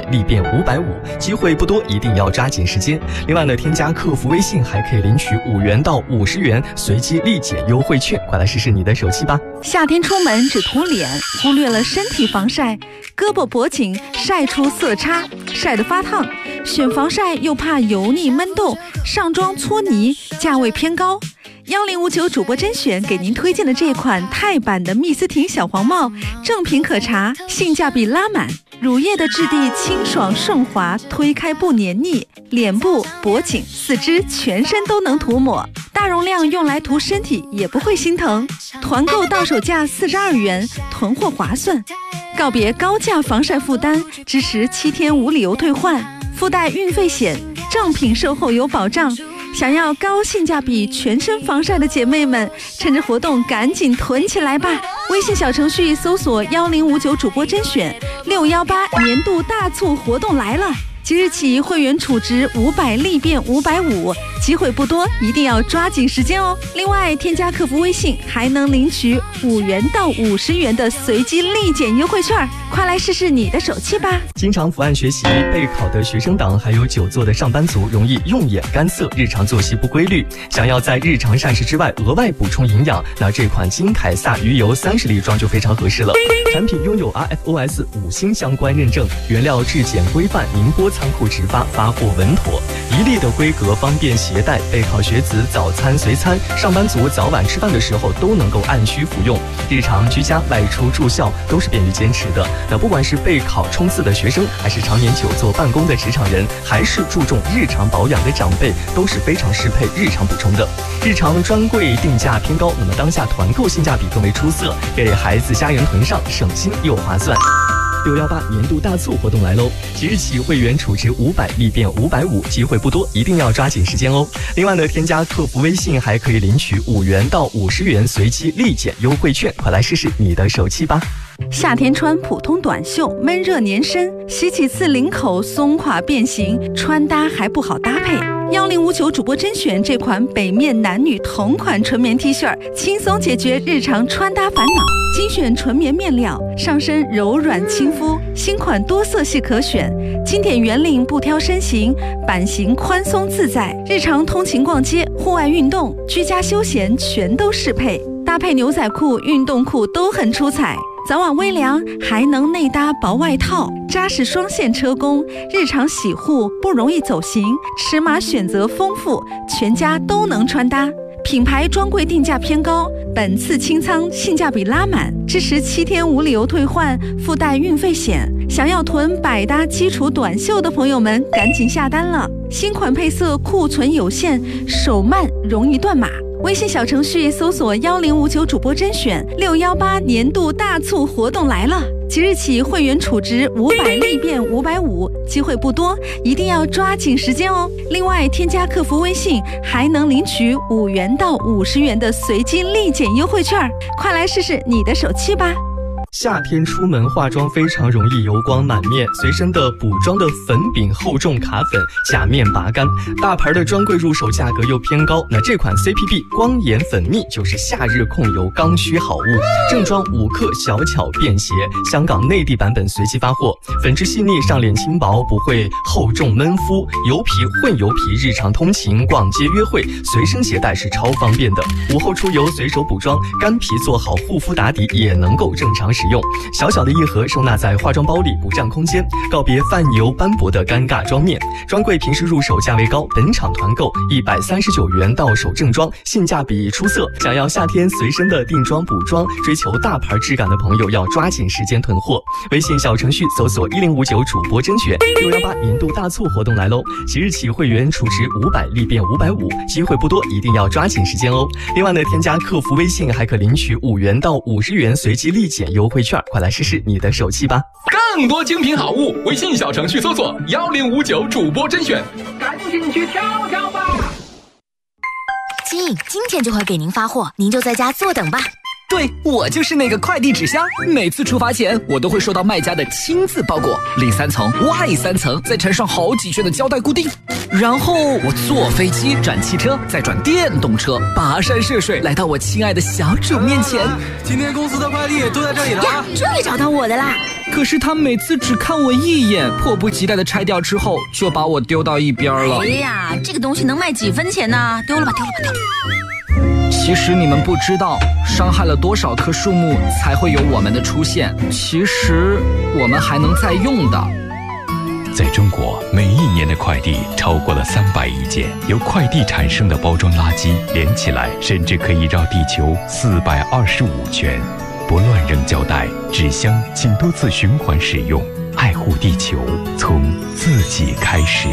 500立变550，机会不多，一定要抓紧时间。另外呢，添加客服微信还可以领取5元到50元随机立减优惠券，快来试试你的手气吧。 夏天出门只涂脸，忽略了身体防晒，胳膊脖颈晒出色差，晒得发烫。选防晒又怕油腻闷痘，上妆搓泥，价位偏高。1059主播甄选给您推荐的这款钛版的蜜丝婷小黄帽，正品可查，性价比拉满。乳液的质地清爽顺滑，推开不黏腻，脸部、脖颈、四肢、全身都能涂抹，大容量用来涂身体也不会心疼。团购到手价42元，囤货划算。告别高价防晒负担，支持7天无理由退换，附带运费险，正品售后有保障。想要高性价比全身防晒的姐妹们，趁着活动赶紧囤起来吧！微信小程序搜索1059主播甄选，618年度大促活动来了！即日起会员储值500立变550，机会不多，一定要抓紧时间哦。另外，添加客服微信还能领取5元到50元的随机立减优惠券，快来试试你的手气吧！ 经常伏案学习、备考的学生党，还有久坐的上班族，容易用眼干涩，日常作息不规律，想要在日常膳食之外额外补充营养，那这款金凯撒鱼油30粒装就非常合适了。产品拥有 RFOS 5星相关认证，原料质检规范，宁波仓库直发，发货稳妥，1粒的规格，方便携带。备考学子早餐随餐，上班族早晚吃饭的时候都能够按需服用。日常居家、外出住校都是便于坚持的。那不管是备考冲刺的学生，还是常年久坐办公的职场人，还是注重日常保养的长辈，都是非常适配日常补充的。日常专柜定价偏高，那么当下团购性价比更为出色，给孩子家人囤上，省心又划算。618年度大促活动来喽！即日起会员储值500立变550，机会不多，一定要抓紧时间哦。另外呢，添加客服微信还可以领取5元到50元随机立减优惠券，快来试试你的手气吧。 夏天穿普通短袖，闷热粘身，洗几次领口松垮变形，穿搭还不好搭配。1059主播甄选这款北面男女同款纯棉 T 恤，轻松解决日常穿搭烦恼。精选纯棉面料，上身柔软亲肤，新款多色系可选，经典圆领不挑身形，版型宽松自在，日常通勤逛街、户外运动、居家休闲全都适配，搭配牛仔裤、运动裤都很出彩。早晚微凉，还能内搭薄外套，扎实双线车工，日常洗护不容易走形，尺码选择丰富，全家都能穿搭。品牌专柜定价偏高，本次清仓性价比拉满，支持7天无理由退换，附带运费险。想要囤百搭基础短袖的朋友们，赶紧下单了！新款配色库存有限，手慢容易断码。微信小程序搜索1059主播甄选，618年度大促活动来了！即日起会员储值500立变550，机会不多，一定要抓紧时间哦。另外，添加客服微信还能领取5元到50元的随机立减优惠券，快来试试你的手气吧！ 夏天出门化妆非常容易油光满面，随身的补妆的粉饼厚重卡粉，假面拔干，大牌的专柜入手价格又偏高，那这款 CPB 光眼粉蜜就是夏日控油刚需好物，正装5克小巧便携，香港内地版本随机发货，粉质细腻，上脸轻薄，不会厚重闷肤，油皮混油皮，日常通勤、逛街、约会随身携带是超方便的，午后出游随手补妆，干皮做好护肤打底也能够正常使用，小小的一盒收纳在化妆包里不占空间，告别泛油斑驳的尴尬妆面。专柜平时入手价位高，本场团购139元到手正装，性价比出色。想要夏天随身的定妆补妆，追求大牌质感的朋友要抓紧时间囤货。微信小程序搜索1059主播甄选，618年度大促活动来喽！即日起会员储值500立变550，机会不多，一定要抓紧时间哦。另外呢，添加客服微信还可领取5元到50元随机立减优惠券，快来试试你的手气吧！ 更多精品好物，微信小程序搜索1059主播甄选，赶紧去挑挑吧！ 亲，今天就会给您发货，您就在家坐等吧。 对，我就是那个快递纸箱，每次出发前我都会收到卖家的亲自包裹，里3层外3层，再缠上好几圈的胶带固定。 然后我坐飞机转汽车，再转电动车，跋山涉水来到我亲爱的小主面前。 今天公司的快递都在这里了呀，终于找到我的啦！ 可是他每次只看我一眼，迫不及待地拆掉之后，就把我丢到一边了。 哎呀，这个东西能卖几分钱呢？丢了吧，丢了吧，丢了吧。 其实你们不知道，伤害了多少棵树木才会有我们的出现。其实我们还能再用的。 在中国，每一年的快递超过了300亿件，由快递产生的包装垃圾连起来，甚至可以绕地球425圈。不乱扔胶带、纸箱，请多次循环使用，爱护地球，从自己开始。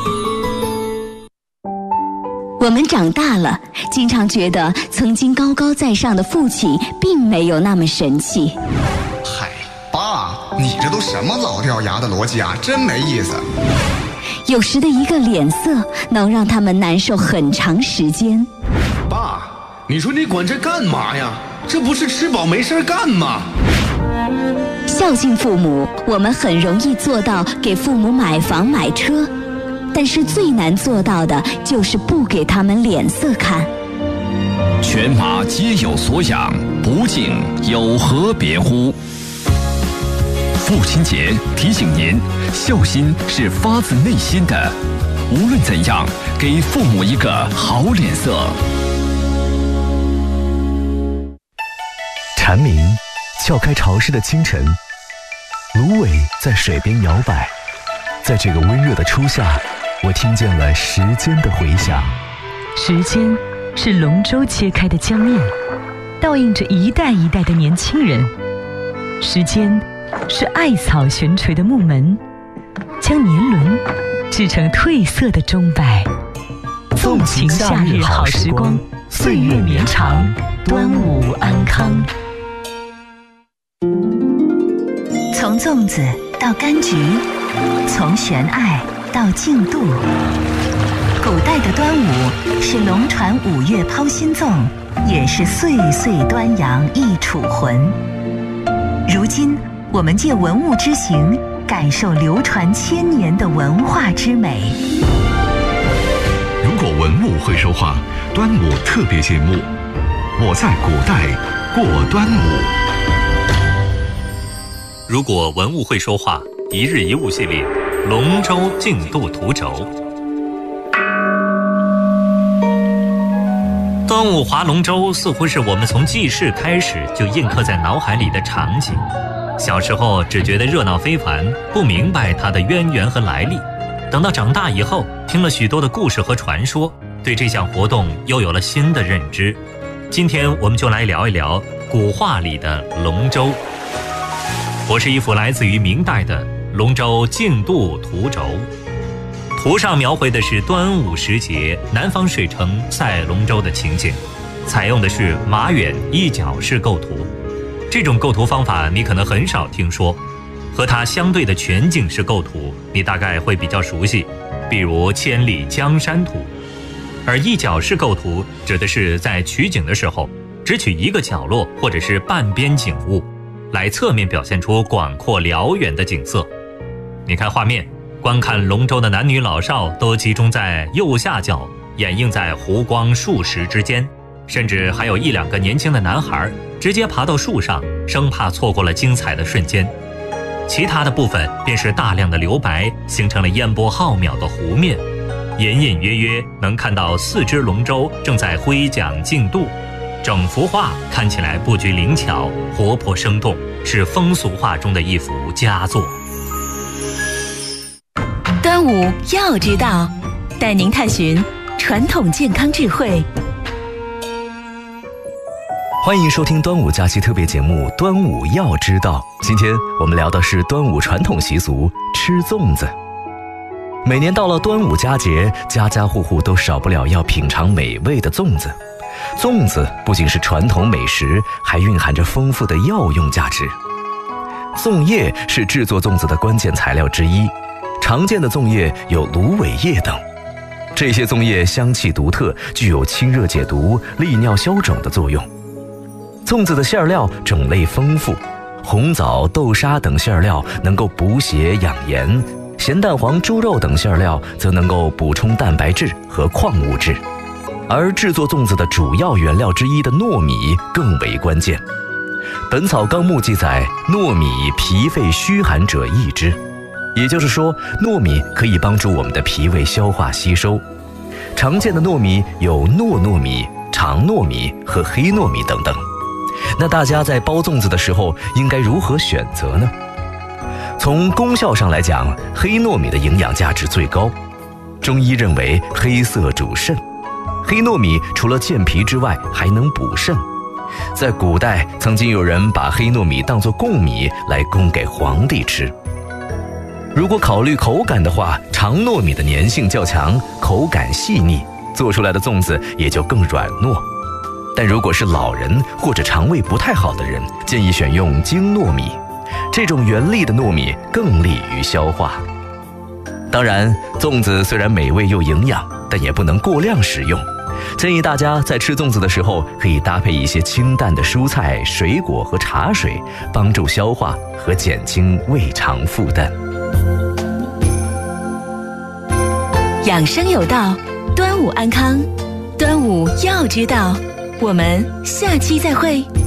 我们长大了，经常觉得曾经高高在上的父亲并没有那么神气。 嗨，爸，你这都什么老掉牙的逻辑啊，真没意思。 有时的一个脸色能让他们难受很长时间。 爸，你说你管这干嘛呀？这不是吃饱没事干吗？ 孝敬父母，我们很容易做到给父母买房买车，但是最难做到的就是不给他们脸色看。 犬马皆有所养，不敬有何别乎？父亲节提醒您，孝心是发自内心的，无论怎样，给父母一个好脸色。 蝉鸣撬开潮湿的清晨，芦苇在水边摇摆，在这个温热的初夏，我听见了时间的回响。 时间是龙舟切开的江面，倒映着一代一代的年轻人。时间是艾草悬垂的木门，将年轮制成褪色的钟摆。纵情夏日好时光，岁月绵长，端午安康。 从粽子到柑橘，从悬爱到竞渡。古代的端午是龙船五岳抛心粽，也是岁岁端阳一楚魂。如今我们借文物之行，感受流传千年的文化之美。 如果文物会说话，端午特别节目，我在古代过端午。 如果文物会说话，一日一物系列，龙舟竞渡图轴。端午划龙舟似乎是我们从记事开始就印刻在脑海里的场景。小时候只觉得热闹非凡，不明白它的渊源和来历。等到长大以后，听了许多的故事和传说，对这项活动又有了新的认知。今天我们就来聊一聊古画里的龙舟。我是一幅来自于明代的龙舟竞渡图轴，图上描绘的是端午时节南方水城赛龙舟的情景，采用的是马远一角式构图。这种构图方法你可能很少听说，和它相对的全景式构图你大概会比较熟悉，比如千里江山图。而一角式构图指的是在取景的时候只取一个角落或者是半边景物，来侧面表现出广阔辽远的景色。你看画面，观看龙舟的男女老少都集中在右下角，掩映在湖光树石之间，甚至还有1-2个年轻的男孩直接爬到树上，生怕错过了精彩的瞬间。其他的部分便是大量的留白，形成了烟波浩渺的湖面，隐隐约约能看到4只龙舟正在挥桨竞渡。整幅画看起来布局灵巧，活泼生动，是风俗画中的一幅佳作。 端午要知道，带您探寻传统健康智慧。 欢迎收听端午假期特别节目《端午要知道》。今天我们聊的是端午传统习俗吃粽子。每年到了端午佳节，家家户户都少不了要品尝美味的粽子。粽子不仅是传统美食，还蕴含着丰富的药用价值。粽叶是制作粽子的关键材料之一，常见的粽叶有芦苇叶等。这些粽叶香气独特，具有清热解毒、利尿消肿的作用。粽子的馅料种类丰富，红枣、豆沙等馅料能够补血养颜， 咸蛋黄、猪肉等馅料则能够补充蛋白质和矿物质，而制作粽子的主要原料之一的糯米更为关键。《本草纲目》记载，糯米脾肺虚寒者益之，也就是说，糯米可以帮助我们的脾胃消化吸收。常见的糯米有糯糯米、长糯米和黑糯米等等。那大家在包粽子的时候应该如何选择呢？从功效上来讲，黑糯米的营养价值最高。中医认为黑色主肾，黑糯米除了健脾之外，还能补肾。在古代，曾经有人把黑糯米当作贡米来供给皇帝吃。如果考虑口感的话，长糯米的粘性较强，口感细腻，做出来的粽子也就更软糯。但如果是老人或者肠胃不太好的人，建议选用精糯米，这种原粒的糯米更利于消化。当然，粽子虽然美味又营养，但也不能过量食用。建议大家在吃粽子的时候，可以搭配一些清淡的蔬菜、水果和茶水，帮助消化和减轻胃肠负担。 养生有道，端午安康，端午要知道。我们下期再会。